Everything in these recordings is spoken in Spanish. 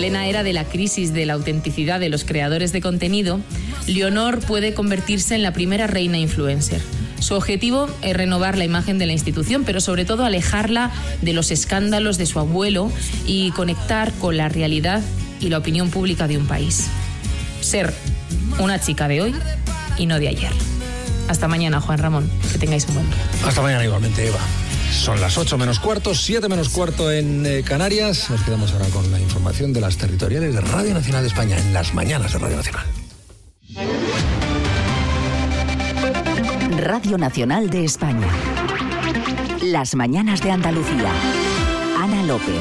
plena era de la crisis de la autenticidad de los creadores de contenido, Leonor puede convertirse en la primera reina influencer. Su objetivo es renovar la imagen de la institución, pero sobre todo alejarla de los escándalos de su abuelo y conectar con la realidad y la opinión pública de un país. Ser una chica de hoy y no de ayer. Hasta mañana, Juan Ramón. Que tengáis un buen día. Hasta mañana igualmente, Eva. Son las 8 menos cuarto, 7 menos cuarto en Canarias. Nos quedamos ahora con la información de las territoriales de Radio Nacional de España, en las mañanas de Radio Nacional. Radio Nacional de España. Las mañanas de Andalucía. Ana López.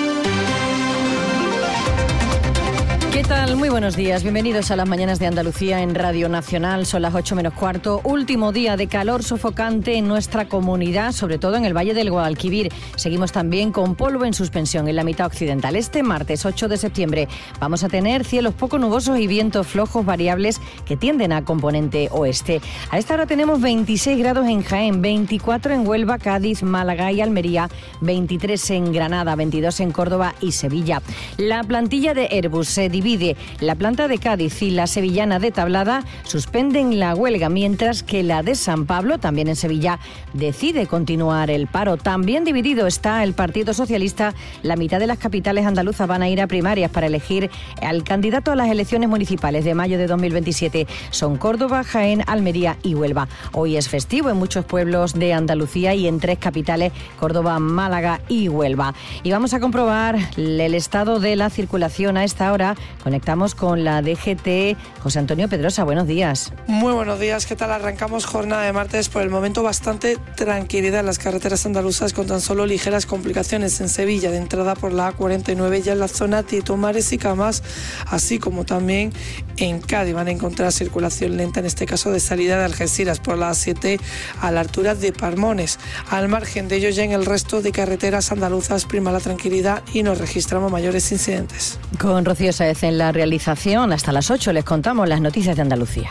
¿Qué tal? Muy buenos días. Bienvenidos a las mañanas de Andalucía en Radio Nacional. Son las 8 menos cuarto. Último día de calor sofocante en nuestra comunidad, sobre todo en el Valle del Guadalquivir. Seguimos también con polvo en suspensión en la mitad occidental. Este martes 8 de septiembre vamos a tener cielos poco nubosos y vientos flojos variables que tienden a componente oeste. A esta hora tenemos 26 grados en Jaén, 24 en Huelva, Cádiz, Málaga y Almería, 23 en Granada, 22 en Córdoba y Sevilla. La plantilla de Airbus se divide. La planta de Cádiz y la sevillana de Tablada suspenden la huelga, mientras que la de San Pablo, también en Sevilla, decide continuar el paro. También dividido está el Partido Socialista. La mitad de las capitales andaluzas van a ir a primarias para elegir al candidato a las elecciones municipales de mayo de 2027. Son Córdoba, Jaén, Almería y Huelva. Hoy es festivo en muchos pueblos de Andalucía y en 3 capitales, Córdoba, Málaga y Huelva. Y vamos a comprobar el estado de la circulación a esta hora. Conectamos con la DGT. José Antonio Pedrosa, buenos días. Muy buenos días, ¿qué tal? Arrancamos jornada de martes. Por el momento bastante tranquilidad en las carreteras andaluzas, con tan solo ligeras complicaciones en Sevilla, de entrada por la A49, ya en la zona de Tomares y Camas, así como también en Cádiz. Van a encontrar circulación lenta, en este caso de salida de Algeciras, por la A7 a la altura de Parmones. Al margen de ello, ya en el resto de carreteras andaluzas prima la tranquilidad y no registramos mayores incidentes. Con Rocío Sáez en la realización, hasta las 8 les contamos las noticias de Andalucía.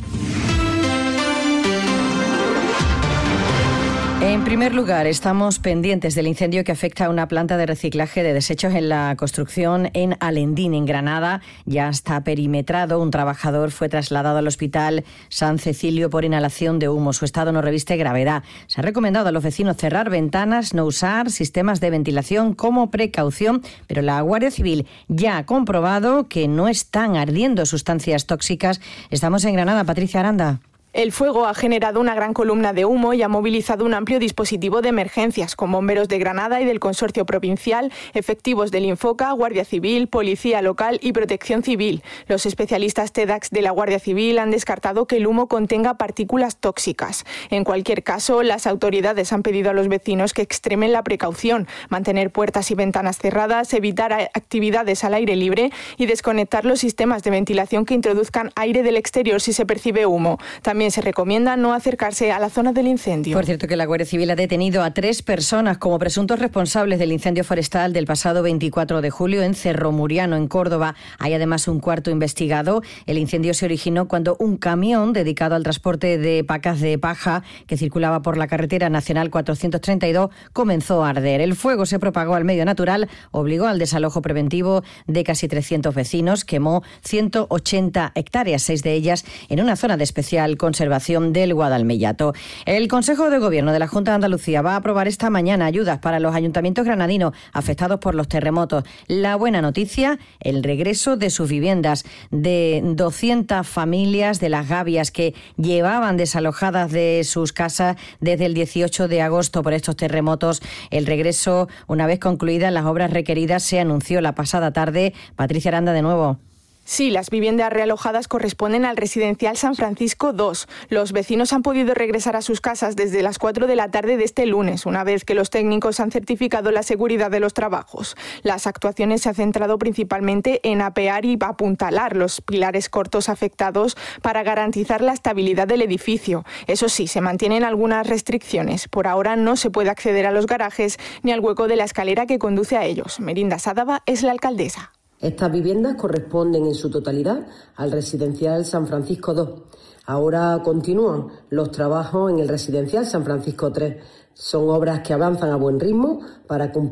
En primer lugar, estamos pendientes del incendio que afecta a una planta de reciclaje de desechos en la construcción en Alendín, en Granada. Ya está perimetrado. Un trabajador fue trasladado al hospital San Cecilio por inhalación de humo. Su estado no reviste gravedad. Se ha recomendado a los vecinos cerrar ventanas, no usar sistemas de ventilación como precaución, pero la Guardia Civil ya ha comprobado que no están ardiendo sustancias tóxicas. Estamos en Granada. Patricia Aranda. El fuego ha generado una gran columna de humo y ha movilizado un amplio dispositivo de emergencias, con bomberos de Granada y del Consorcio Provincial, efectivos del Infoca, Guardia Civil, Policía Local y Protección Civil. Los especialistas TEDx de la Guardia Civil han descartado que el humo contenga partículas tóxicas. En cualquier caso, las autoridades han pedido a los vecinos que extremen la precaución, mantener puertas y ventanas cerradas, evitar actividades al aire libre y desconectar los sistemas de ventilación que introduzcan aire del exterior si se percibe humo. También se recomienda no acercarse a la zona del incendio. Por cierto, que la Guardia Civil ha detenido a 3 personas como presuntos responsables del incendio forestal del pasado 24 de julio en Cerro Muriano, en Córdoba. Hay además un cuarto investigado. El incendio se originó cuando un camión dedicado al transporte de pacas de paja que circulaba por la carretera nacional 432 comenzó a arder. El fuego se propagó al medio natural, obligó al desalojo preventivo de casi 300 vecinos, quemó 180 hectáreas, 6 de ellas en una zona de especial conservación del Guadalmellato. El Consejo de Gobierno de la Junta de Andalucía va a aprobar esta mañana ayudas para los ayuntamientos granadinos afectados por los terremotos. La buena noticia, el regreso de sus viviendas de 200 familias de Las Gavias que llevaban desalojadas de sus casas desde el 18 de agosto por estos terremotos. El regreso, una vez concluidas las obras requeridas, se anunció la pasada tarde. Patricia Aranda, de nuevo. Sí, las viviendas realojadas corresponden al residencial San Francisco 2. Los vecinos han podido regresar a sus casas desde las 4 de la tarde de este lunes, una vez que los técnicos han certificado la seguridad de los trabajos. Las actuaciones se han centrado principalmente en apear y apuntalar los pilares cortos afectados para garantizar la estabilidad del edificio. Eso sí, se mantienen algunas restricciones. Por ahora no se puede acceder a los garajes ni al hueco de la escalera que conduce a ellos. Merinda Sádava es la alcaldesa. Estas viviendas corresponden en su totalidad al residencial San Francisco 2. Ahora continúan los trabajos en el residencial San Francisco 3. Son obras que avanzan a buen ritmo para cumplir